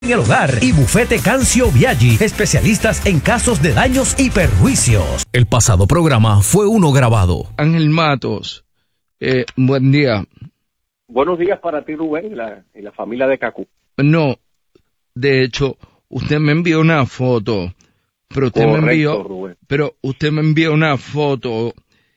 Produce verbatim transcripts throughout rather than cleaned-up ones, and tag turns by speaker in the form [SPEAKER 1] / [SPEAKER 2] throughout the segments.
[SPEAKER 1] en el hogar y Bufete Cancio Viaggi, especialistas en casos de daños y perjuicios. El pasado programa fue uno grabado.
[SPEAKER 2] Ángel Matos, eh, buen día.
[SPEAKER 3] Buenos días para ti, Rubén, y la, y la familia de Cacú.
[SPEAKER 2] No, de hecho, usted me envió una foto, pero usted
[SPEAKER 3] Correcto,
[SPEAKER 2] me envió,
[SPEAKER 3] Rubén.
[SPEAKER 2] pero usted me envió una foto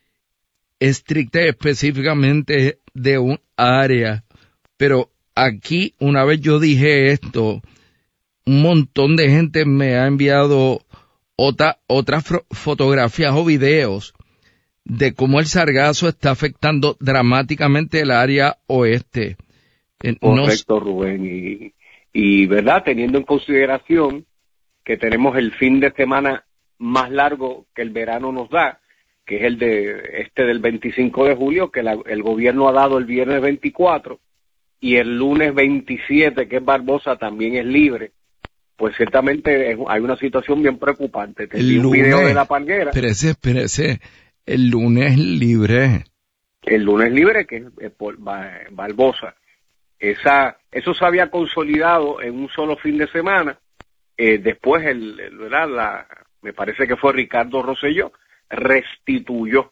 [SPEAKER 2] estricta y específicamente de un área, pero aquí, una vez yo dije esto, un montón de gente me ha enviado otra, otras fro- fotografías o videos de cómo el sargazo está afectando dramáticamente el área oeste. Eh, no-
[SPEAKER 3] Correcto, Rubén. Y, y, ¿verdad? Teniendo en consideración que tenemos el fin de semana más largo que el verano nos da, que es el de este del veinticinco de julio, que la- el gobierno ha dado el viernes veinticuatro, y el lunes veintisiete, que es Barbosa, también es libre, pues ciertamente es- hay una situación bien preocupante. Te
[SPEAKER 2] El
[SPEAKER 3] di un video
[SPEAKER 2] lunes.
[SPEAKER 3] de la Palguera,
[SPEAKER 2] Espérese, espérese, el lunes libre.
[SPEAKER 3] el lunes libre, que es eh, por Ba- Barbosa. Esa, eso se había consolidado en un solo fin de semana. Eh, después, el, el- ¿verdad? La, me parece que fue Ricardo Rosselló, restituyó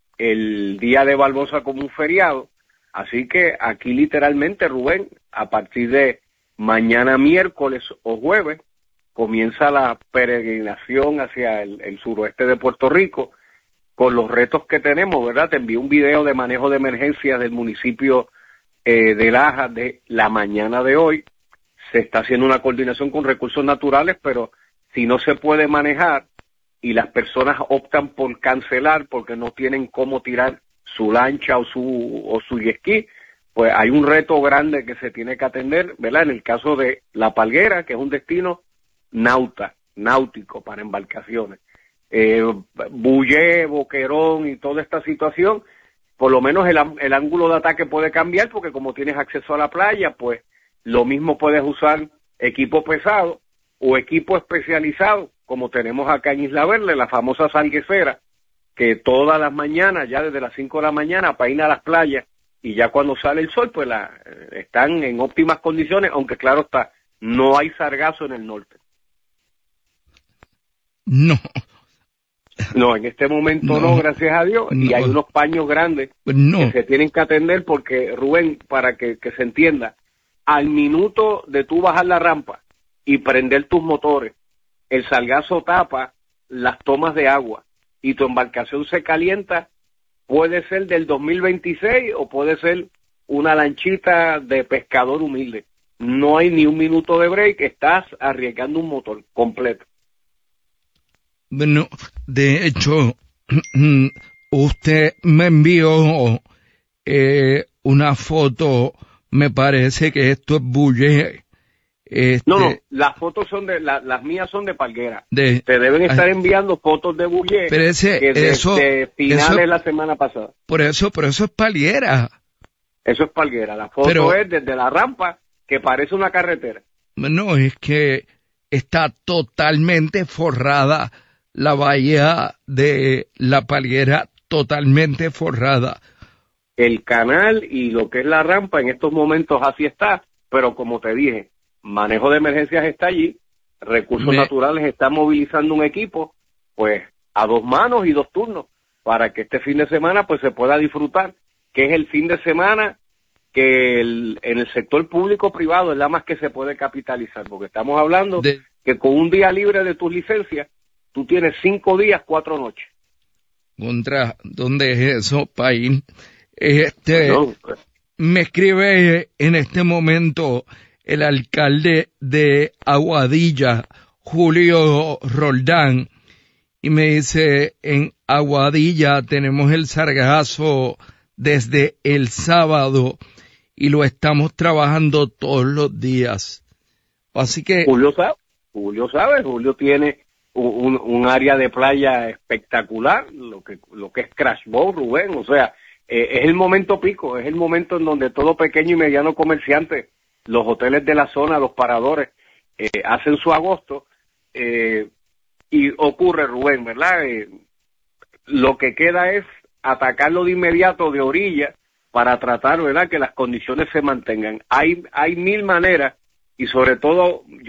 [SPEAKER 3] el día de Barbosa como un feriado. Así que aquí literalmente, Rubén, a partir de mañana miércoles o jueves, comienza la peregrinación hacia el, el suroeste de Puerto Rico, con los retos que tenemos, ¿verdad? Te envié un video de manejo de emergencias del municipio eh, de Laja de la mañana de hoy. Se está haciendo una coordinación con recursos naturales, pero si no se puede manejar y las personas optan por cancelar porque no tienen cómo tirar su lancha o su o su jet ski, pues hay un reto grande que se tiene que atender, ¿verdad? En el caso de La Palguera, que es un destino nauta, náutico para embarcaciones. Eh, Bullé, Boquerón y toda esta situación, por lo menos el, el ángulo de ataque puede cambiar, porque como tienes acceso a la playa, pues lo mismo puedes usar equipo pesado o equipo especializado, como tenemos acá en Isla Verde, la famosa salguecera, que todas las mañanas, ya desde las cinco de la mañana, peina a las playas, y ya cuando sale el sol, pues la, están en óptimas condiciones, aunque claro está, no hay sargazo en el norte.
[SPEAKER 2] No,
[SPEAKER 3] No, en este momento no,
[SPEAKER 2] No,
[SPEAKER 3] gracias a Dios, y
[SPEAKER 2] no.
[SPEAKER 3] hay unos paños grandes
[SPEAKER 2] no.
[SPEAKER 3] que se tienen que atender porque, Rubén, para que, que se entienda, al minuto de tú bajar la rampa y prender tus motores, el sargazo tapa las tomas de agua y tu embarcación se calienta, puede ser del dos mil veintiséis o puede ser una lanchita de pescador humilde. No hay ni un minuto de break, estás arriesgando un motor completo.
[SPEAKER 2] Bueno, de hecho, usted me envió eh, una foto, me parece que esto es Bulle. Este,
[SPEAKER 3] No, no, las fotos son de, la, las mías son de Palguera.
[SPEAKER 2] de,
[SPEAKER 3] Te deben estar
[SPEAKER 2] ah,
[SPEAKER 3] enviando fotos de Bulle
[SPEAKER 2] pero ese,
[SPEAKER 3] que de,
[SPEAKER 2] eso,
[SPEAKER 3] de finales
[SPEAKER 2] eso-
[SPEAKER 3] de la semana pasada.
[SPEAKER 2] por eso, por eso es Palguera.
[SPEAKER 3] Eso es Palguera. La foto
[SPEAKER 2] Pero-
[SPEAKER 3] es desde la rampa, que parece una carretera.
[SPEAKER 2] No, es que está totalmente forrada la bahía de la Palguera, totalmente forrada.
[SPEAKER 3] El canal y lo que es la rampa en estos momentos así está, pero como te dije, manejo de emergencias está allí, recursos
[SPEAKER 2] Me-
[SPEAKER 3] naturales está movilizando un equipo, pues a dos manos y dos turnos, para que este fin de semana pues se pueda disfrutar, que es el fin de semana que el, en el sector público-privado es la más que se puede capitalizar, porque estamos hablando
[SPEAKER 2] De-
[SPEAKER 3] que con un día libre de tus licencias, tú tienes cinco días, cuatro noches.
[SPEAKER 2] Contra, ¿dónde es eso, país? Este,
[SPEAKER 3] Bueno, pues,
[SPEAKER 2] me escribe en este momento el alcalde de Aguadilla, Julio Roldán, y me dice, en Aguadilla tenemos el sargazo desde el sábado y lo estamos trabajando todos los días. Así que,
[SPEAKER 3] Julio sabe, Julio sabe, Julio tiene un, un, un área de playa espectacular, lo que lo que es Crash Boat, Rubén, o sea, eh, es el momento pico, es el momento en donde todo pequeño y mediano comerciante, los hoteles de la zona, los paradores, eh, hacen su agosto, eh, y ocurre, Rubén, ¿verdad? Eh, lo que queda es atacarlo de inmediato de orilla para tratar, ¿verdad?, que las condiciones se mantengan. Hay hay mil maneras y sobre todo